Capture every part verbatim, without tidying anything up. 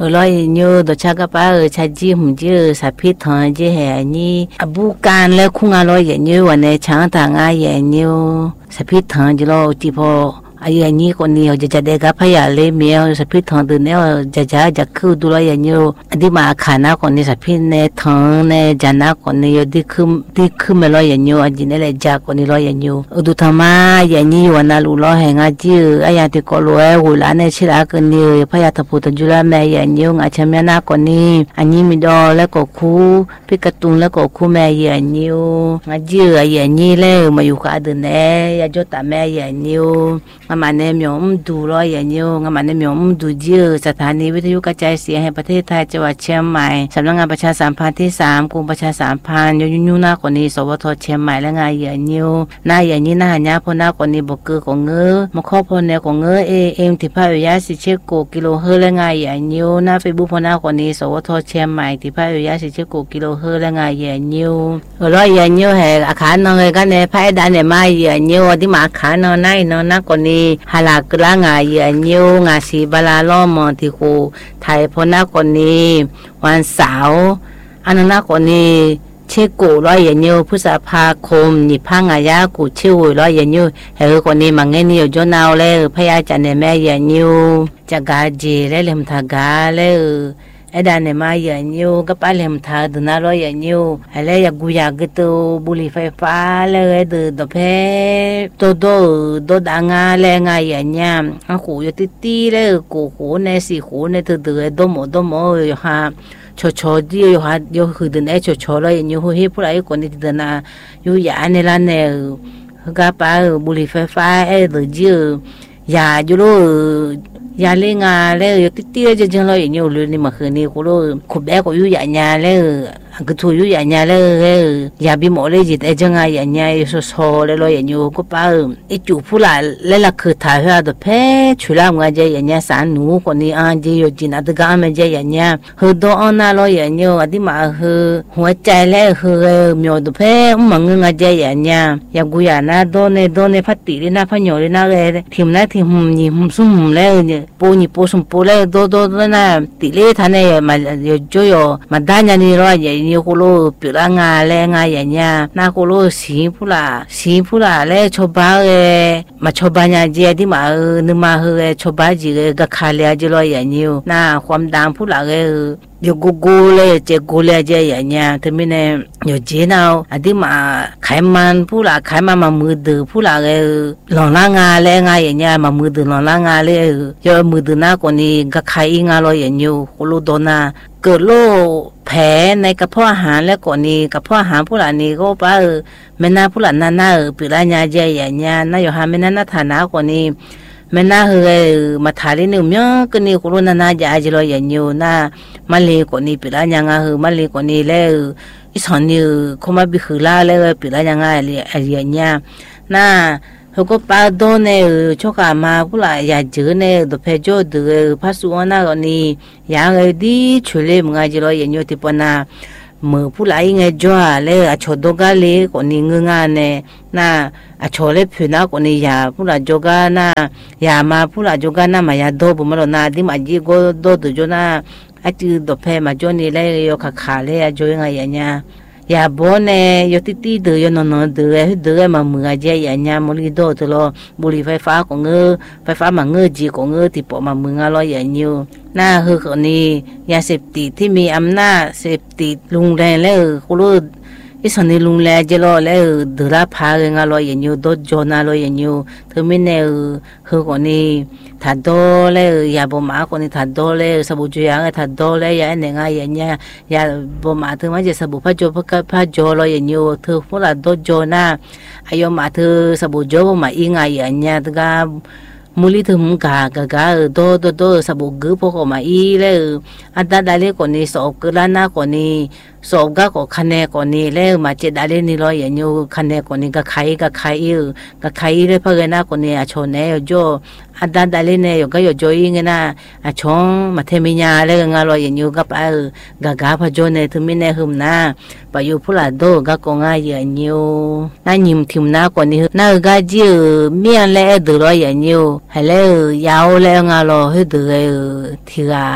lo nyo do cha ka pa cha ji hum ji sa phi thon ji he ni abu kan le khunga lo ye nyo wa ne chang ta nga ye nyo sa phi thon ji lo ti pho ai ni ko ni ja ja de ga pha ya le me sa phi thon de ne ja ja ja khu du lo ye nyo di ma khana ko ni sa phi ne thon ne jana ko ni yo di khu di khu me lo ye nyo a ji ne le ja ko ni lo ye nyo du thama ye ni wa na lu lo he nga ji aya ti ko lo e hu la ne chi la ko ni pha ya tha pu ta ju la me ye nyo nga cha me na ko ni ani mi do le ko khu pi ka tung le ko khu me ye nyo nga ji ye ni le ma yu ka de ne ya jo ta me ye nyo mà nên miếng đủ rồi vậy nhiều mà nên miếng đủ dưสถานีวิทยุกระจายเสียงแห่งประเทศไทยจังหวัดเชียงใหม่สำนักงานประชาสัมพันธ์ที่สามกรมประชาสัมพันธ์ยุ่งยุ่งหน้าคนนี้สวทเชียงใหม่และงานอย่างnhiềuหน้าอย่างนี้หน้าหน้าพน้าคนนี้บกเกอของเงื้อมาข้อพนของเงื้อเอเอ็มที่ภาควิทยาสิเชโกกิโลเฮิรและงานอย่างnhiềuหน้าเฟซบุ๊กพน้าคนนี้สวทเชียงใหม่ที่ภาควิทยาสิเชโกกิโลเฮิรและงานอย่างnhiềuร้อยอย่างnhiềuแห่อาคารนองเลยกันในภาคด้านในมาอย่างnhiềuที่มาอาคารนอนในนอนนักคนนี้ฮาลากลางายnhiềuงาสีบาลาล้อมที่คูไทยพนักคนนี้วันเสาร์อันนั้นคนนี้เชื่อกูร้อยอย่างnhiềuพฤษภาคมนิพังอายากูชื่อร้อยอย่างnhiềuเฮ้คนนี้มันเงี้ยนี่อยู่จนเอาเลยพยาจันในแม่อย่างnhiềuจากกาจีและเล่มทากาเลยไอ้ด้านในมาอย่างnhiềuก็ป้าเล่มทาดูน่าร้อยอย่างnhiềuอะไรอยากกูอยากกินบุหรี่ไฟฟ้าเลยดูดเพโตโตโตดังอะไรไงอย่างเงี้ยอ่ะหูอยู่ตีตีเลยกูหูในสีหูในตัวตัวโตโมโตโมอยู่ฮะชอชอดีอยู่ฮะอยู่คือเดินไอ้ชอชอเลยอยู่หูที่ผู้ใดคนนี้เดินน่ะอยู่ยาในร้านเนี่ยก็ป้าบุหรี่ไฟฟ้าไอ้ตัวจียาอยู่รู้ยาเลี้ยงอะไรอยู่ติดติดจะจังเลยอยู่เลยนี่มาคืนนี้กูรู้ขุบแบกกูอยู่ยาญาเลยก็ถูอยู่ยาญาเลยยาบิโมเลยจิตไอ้จังไงยาญาอยู่โซ่เลยเลยอยู่กูป้าไอ้จูผู้หลานเลยละคือถ่ายให้ตัวเพชุลามกันใจยาญาสารหนูคนนี้อ่านใจอยู่จินอัตกามันใจยาญาเฮอโดอันน่ะเลยอยู่อดีมาเฮอหัวใจเลยเฮอมีตัวเพมันเงินใจยาญายากูยานะโดนโดนพัดตีเลยนะพัดหยอเลยนะเลยทีมนั้นทีมนี่หุ่มซุ่มเลยปูนี่ปูสุ่มปูเลยโดโดนะตีเล่ท่านเนี่ยมาจ่อยมาด้านยันนี่ร้อยอย่างนี้กูรู้ปีละงาเล่งาอย่างเงี้ยน่ากูรู้สีผู้ละสีผู้ละเล่ชาวบ้านเอมาชาวบ้านเนี่ยเจดีมาเออนึกมาเออชาวบ้านจีเอก็ขาเลียจีร้อยอย่างนี้น่าความดังผู้ละเอออยู่กูกูเลยเจกูเลยเจอย่างเงี้ยถึงมีเนี่ยอยู่เจน่าอดีมาไขมันผู้ละไขมันมามือดื้อผู้ละเออหลงล่างาเล่งาอย่างเงี้ยมามือดื้อหลงล่างาเลยยอมมือดื้อหน้าคนนี้ก็ไขงาลอยอย่างนี้กูรู้โดนนะเกิดโรคแผลในกระเพาะอาหารแล้วก่อนนี้กระเพาะอาหารผู้หลานนี้ก็ป้าเออแม่น่าผู้หลานน่าน่าเออปีละญาเจอย่างเงี้ยน่าอยู่หาแม่น่าน่าฐานะก่อนนี้แม่น่าเออมาถ่ายเรื่องเนี้ยก็นี่กูรู้น่าน่าจะอาจจะลอยอย่างนี้น่ามาเลยก่อนนี้ปีละญาเออมาเลยก่อนนี้แล้วอีสานนี่เขามาบิคือลาแล้วปีละญาอะไรอะไรอย่างเงี้ยน่าเขาก็ป้าโดนเนี่ยชกอามาผู้หลานอยากเจอเนี่ยตัวเพจโจดูพัสดุน่าก่อนนี้อย่างไอ้ดีช่วยเลยมึงอาจจะลอยอย่างนี้ที่ปนาเมื่อผู้หลานยังไงจ้าเลยอาชดดกาเลยก่อนนี้เงื้องานเนี่ยน่าอาชดเลยผิวน่าก่อนนี้ยาผู้หลานจกาน่ายามาผู้หลานจกาน่ามายาโดบุมาโรน่าดิมาจีโกโดตุจน่าไอ้ที่ตัวเพมาจนี่เลยยกขาเลยอาจจะยังไงอย่างเงี้ยยาบ่เนี่ยยติตีเดือยนนเดือยเดือยมาเมื่อเจียอย่างเงี้ยมันก็โดดตลอดบุหรี่ไฟฟ้าของเงือไฟฟ้ามาเงือจีของเงือที่ปอมาเมื่อร้อยอย่างเงี้ยน่าคือคนนี้ยาเสพติดที่มีอำนาจเสพติดลุงแรงแล้วคุณรู้อีสานนี่ลุงแรงเจริญแล้วเดือดพาเรื่องร้อยอย่างเงี้ยโดดโจนาร้อยอย่างเงี้ยเธอไม่เนี่ยคือคนนี้ถ้าโดนเลยยาบ่มาคนนี้ถ้าโดนเลยสบู่จุยางถ้าโดนเลยยาเนี่ยไงอย่างเงี้ยยาบ่มาถึงมันจะสบู่พัดโจพัดพัดโจร้อยอย่างเงี้ยเธอพวกเราโดดโจน่าอายุมาเธอสบู่โจบ่มาอีไงอย่างเงี้ยถึงก็มูลิถึงกากากาโดโดโดสบู่กือพวกมาอีเลยอันดับดาเลคนนี้สอบกล้าหน้าคนนี้สอบก็ก็คะแนนคนนี้แล้วมาเจดาเลนี่ร้อยอย่างนี้คะแนนคนนี้ก็ใครก็ใครอยู่ก็ใครเลยเพราะงั้นคนนี้อาชนเนี่ยโจอันดับดาเลเนี่ยก็อยู่โจยิงนะอาชงมาเทมิญาเลยงานร้อยอย่างนี้ก็ไปกากาพโจเนี่ยถึงไม่แน่หึมนะไปอยู่ผู้หลานโดก็กงายอย่างนี้นั่นยิ้มทิมหน้าคนนี้น่าก็จีเมียนแล้วดูร้อยอย่างนี้ให้แล้วยาวแล้วงานเราให้ดูที่ว่า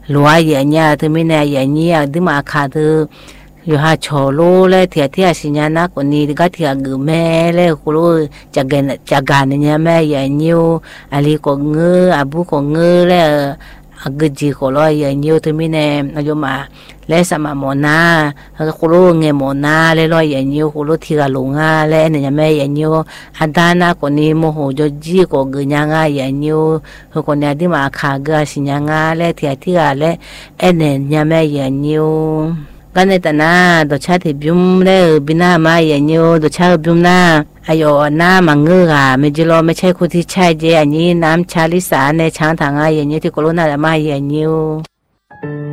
ลัวอย่างเงี้ยถึงไม่แน่อย่างเงี้ยถึงมาขาดเธออยู่หาชอโลเลยเถียเถียสิญญาณกว่านี้ก็เถียกือแม่เลยกูรู้จะเกณฑ์จะการเนี่ยแม่อย่างเงี้ยอะไรก็เงืออาบุก็เงือเลยอากจีก็ลอยอย่างเงี้ยถึงไม่แน่อายุมาและสมาโมนากูรู้เงี้ยโมนาเลยลอยอย่างเงี้ยกูรู้ที่กาลงอ่ะเลยเนี่ยแม่อย่างเงี้ยอันดานะคนนี้โมโหจจีก็เกยยังอ่ะอย่างเงี้ยคนนี้ที่มาขาเกอสิญญาณเลยเถียที่กาเลยเอ็นเนี่ยแม่อย่างเงี้ยกันในแต่หน้าตัวชาติบิมเลยบินามาอย่างเงี้ยตัวชาติบิมหน้าอายุหน้ามังเงือไม่จิโลไม่ใช่คนที่ใช่เจอันนี้น้ำชาลิสาในช้างทางอะไรอย่างเงี้ยที่โคโรนาละมาอย่างเงี้ย